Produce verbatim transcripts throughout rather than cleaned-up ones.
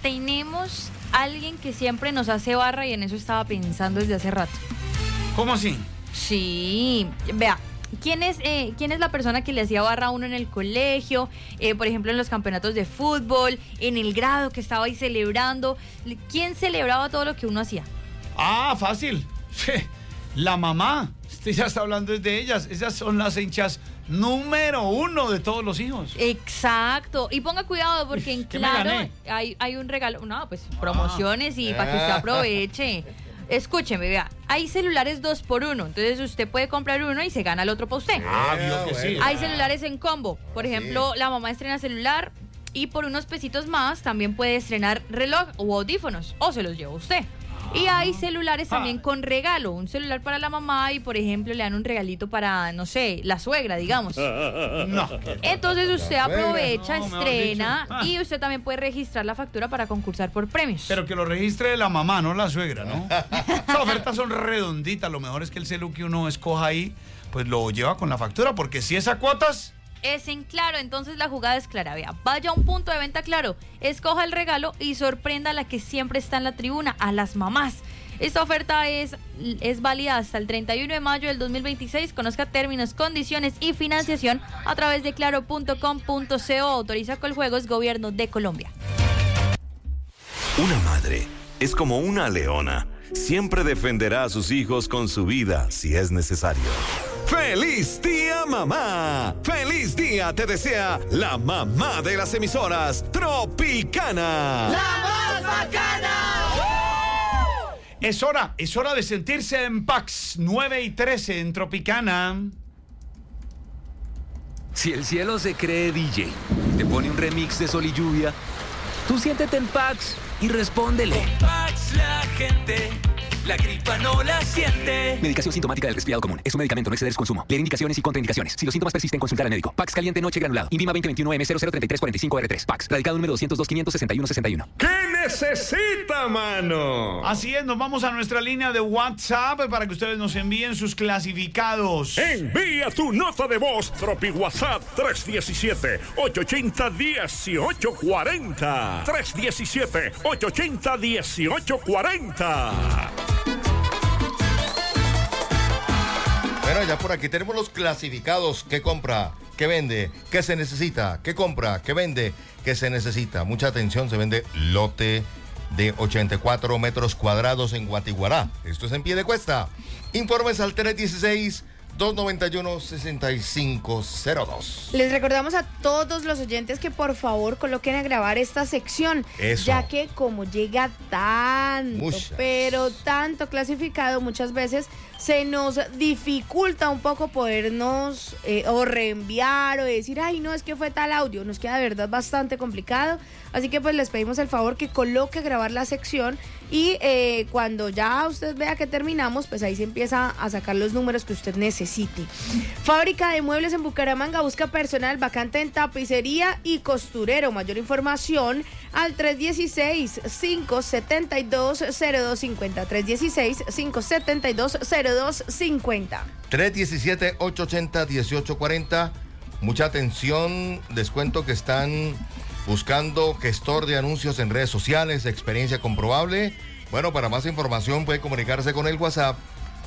tenemos alguien que siempre nos hace barra y en eso estaba pensando desde hace rato. ¿Cómo así? Sí, vea. ¿Quién es, eh, ¿Quién es la persona que le hacía barra a uno en el colegio? Eh, por ejemplo, en los campeonatos de fútbol, en el grado que estaba ahí celebrando. ¿Quién celebraba todo lo que uno hacía? Ah, fácil. La mamá. Usted ya está hablando de ellas. Esas son las hinchas número uno de todos los hijos. Exacto. Y ponga cuidado porque en Claro hay, hay un regalo. No, pues promociones ah. y para que usted aproveche. Escúcheme, vea, hay celulares dos por uno, entonces usted puede comprar uno y se gana el otro para usted. Ah, vio que sí. Hay celulares en combo, por ejemplo, sí. La mamá estrena celular y por unos pesitos más también puede estrenar reloj o audífonos, o se los lleva usted. Y hay celulares también con regalo, un celular para la mamá y, por ejemplo, le dan un regalito para, no sé, la suegra, digamos. No. Entonces usted aprovecha, no, estrena ah. y usted también puede registrar la factura para concursar por premios. Pero que lo registre la mamá, no la suegra, ¿no? Esas ofertas son redonditas, lo mejor es que el celu que uno escoja ahí, pues lo lleva con la factura, porque si es a cuotas... Es en Claro, entonces la jugada es clara, vea, vaya a un punto de venta Claro, escoja el regalo y sorprenda a la que siempre está en la tribuna, a las mamás. Esta oferta es, es válida hasta el treinta y uno de mayo del dos mil veintiséis, conozca términos, condiciones y financiación a través de claro punto com punto co, autoriza Coljuegos, Gobierno de Colombia. Una madre es como una leona, siempre defenderá a sus hijos con su vida si es necesario. ¡Feliz día, mamá! ¡Feliz día te desea la mamá de las emisoras, Tropicana! ¡La más bacana! Es hora, es hora de sentirse en Pax, nueve y trece en Tropicana. Si el cielo se cree D J, te pone un remix de Sol y Lluvia, tú siéntete en Pax y respóndele. Con Pax la gente... la gripa no la siente. Medicación sintomática del resfriado común. Es un medicamento, no exceder su consumo. Leer indicaciones y contraindicaciones. Si los síntomas persisten, consultar al médico. Pax caliente noche granulado. INVIMA veinte veintiuno M cero cero treinta y tres cuarenta y cinco R tres. Pax. Radicado número doscientos dos quinientos sesenta y uno sesenta y uno. ¿Qué necesita, mano? Así es, nos vamos a nuestra línea de WhatsApp para que ustedes nos envíen sus clasificados. Envía tu nota de voz, Tropi WhatsApp tres uno siete, ocho ocho cero, uno ocho cuatro cero. tres uno siete, ocho ocho cero, uno ocho cuatro cero. Bueno, ya por aquí tenemos los clasificados. ¿Qué compra? ¿Qué vende? ¿Qué se necesita? ¿Qué compra? ¿Qué vende? ¿Qué se necesita? Mucha atención, se vende lote de ochenta y cuatro metros cuadrados en Guatiguará. Esto es en Piedecuesta. Informes al tres uno seis, dos nueve uno, seis cinco cero dos. Les recordamos a todos los oyentes que por favor coloquen a grabar esta sección. Eso. Ya que como llega tanto, Muchas. pero tanto clasificado, muchas veces se nos dificulta un poco podernos eh, o reenviar o decir, ay, no, es que fue tal audio. Nos queda de verdad bastante complicado. Así que pues les pedimos el favor que coloque a grabar la sección y eh, cuando ya usted vea que terminamos, pues ahí se empieza a sacar los números que usted necesite. Fábrica de muebles en Bucaramanga busca personal vacante en tapicería y costurero. Mayor información al tres uno seis, cinco siete dos, cero dos cinco cero. tres uno seis, cinco siete dos, cero dos cinco cero. tres uno siete, ocho ocho cero, uno ocho cuatro cero. Mucha atención, descuento que están buscando gestor de anuncios en redes sociales, experiencia comprobable. Bueno, para más información puede comunicarse con el WhatsApp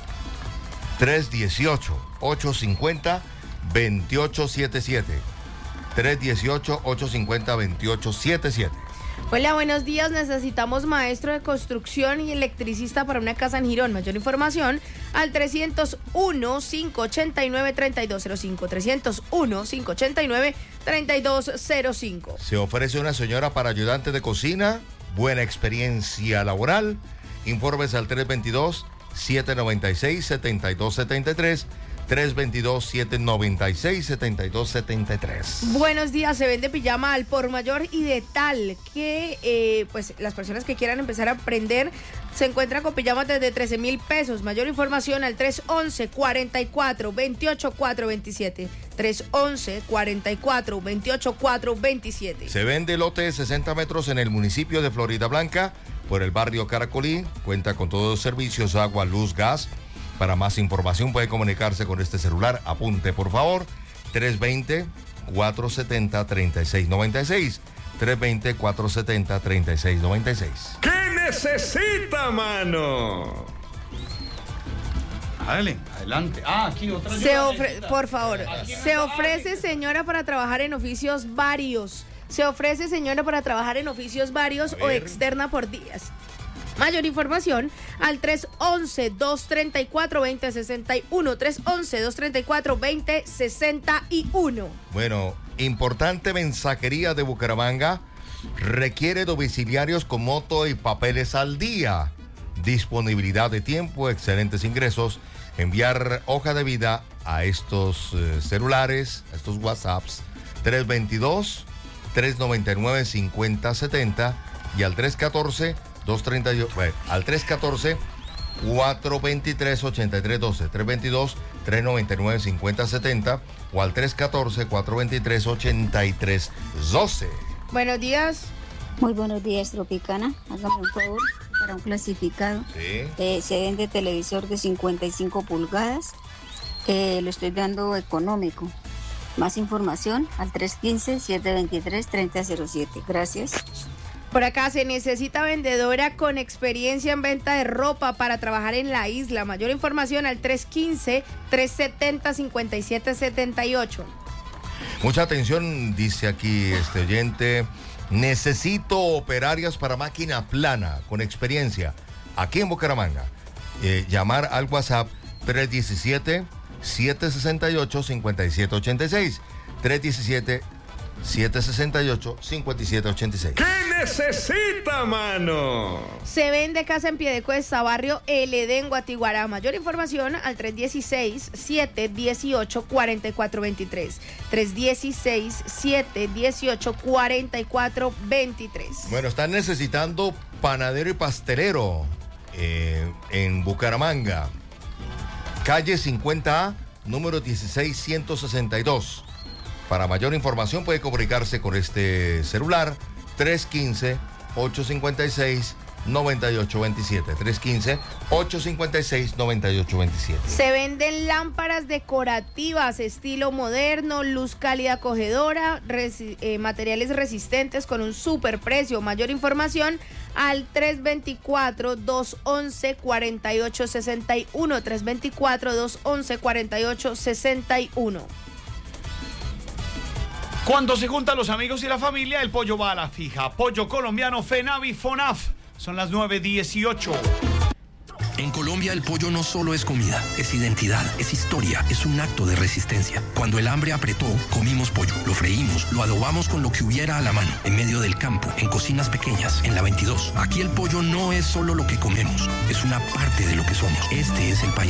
tres uno ocho, ocho cinco cero, dos ocho siete siete. tres uno ocho, ocho cinco cero, dos ocho siete siete. Hola, buenos días. Necesitamos maestro de construcción y electricista para una casa en Girón. Mayor información al trescientos uno, cinco ochenta y nueve, treinta y dos cero cinco. trescientos uno, cinco ochenta y nueve, treinta y dos cero cinco. Se ofrece una señora para ayudante de cocina, buena experiencia laboral. Informes al tres dos dos, siete nueve seis, siete dos siete tres. tres dos dos, siete nueve seis, siete dos siete tres. Buenos días, se vende pijama al por mayor y de tal que eh, pues las personas que quieran empezar a aprender se encuentran con pijamas desde trece mil pesos. Mayor información al tres once, cuarenta y cuatro, veintiocho cuatro veintisiete. tres once, cuarenta y cuatro, veintiocho cuatro veintisiete. Se vende lote de sesenta metros en el municipio de Florida Blanca por el barrio Caracolí. Cuenta con todos los servicios, agua, luz, gas. Para más información puede comunicarse con este celular. Apunte, por favor, tres dos cero, cuatro siete cero, tres seis nueve seis. tres dos cero, cuatro siete cero, tres seis nueve seis. ¿Qué necesita, mano? Dale, adelante. Ah, aquí otra. Se ofre- por favor, se ofrece señora para trabajar en oficios varios. Se ofrece señora para trabajar en oficios varios o externa por días. Mayor información al tres once, dos treinta y cuatro, veinte sesenta y uno. tres once, dos treinta y cuatro, veinte sesenta y uno. Bueno, importante mensajería de Bucaramanga. Requiere domiciliarios con moto y papeles al día. Disponibilidad de tiempo, excelentes ingresos. Enviar hoja de vida a estos eh, celulares, a estos WhatsApps. tres dos dos, tres nueve nueve, cinco cero siete cero y al tres uno cuatro, dos tres ocho, bueno, al tres uno cuatro, cuatro dos tres, ocho tres uno dos, tres dos dos, tres nueve nueve, cinco cero siete cero o al tres uno cuatro, cuatro dos tres, ocho tres uno dos. Buenos días. Muy buenos días, Tropicana. Hágame un favor para un clasificado. Sí. Eh, se vende televisor de cincuenta y cinco pulgadas. Eh, lo estoy dando económico. Más información al tres uno cinco, siete dos tres, tres cero cero siete. Gracias. Por acá se necesita vendedora con experiencia en venta de ropa para trabajar en la isla. Mayor información al tres uno cinco, tres siete cero, cinco siete siete ocho. Mucha atención, dice aquí este oyente. Necesito operarias para máquina plana con experiencia aquí en Bucaramanga. Eh, llamar al WhatsApp tres uno siete, siete seis ocho, cinco siete ocho seis. tres uno siete, siete seis ocho, cinco siete ocho seis. ¿Qué necesita, mano? Se vende casa en Piedecuesta, barrio El Edén, Guatiguará. Mayor información al tres uno seis, siete uno ocho, cuatro cuatro dos tres. tres uno seis, siete uno ocho, cuatro cuatro dos tres. Bueno, están necesitando panadero y pastelero eh, en Bucaramanga. Calle cincuenta A, número dieciséis ciento sesenta y dos. Para mayor información puede comunicarse con este celular tres uno cinco, ocho cinco seis, nueve ocho dos siete. tres uno cinco, ocho cinco seis, nueve ocho dos siete. Se venden lámparas decorativas, estilo moderno, luz cálida acogedora, resi- eh, materiales resistentes con un super precio. Mayor información al tres dos cuatro, dos once, cuarenta y ocho sesenta y uno. tres dos cuatro, dos once, cuarenta y ocho sesenta y uno. Cuando se juntan los amigos y la familia, el pollo va a la fija. Pollo colombiano Fenavi Fonaf. Son las nueve dieciocho. En Colombia el pollo no solo es comida, es identidad, es historia, es un acto de resistencia. Cuando el hambre apretó, comimos pollo, lo freímos, lo adobamos con lo que hubiera a la mano, en medio del campo, en cocinas pequeñas, en la veintidós. Aquí el pollo no es solo lo que comemos, es una parte de lo que somos. Este es el país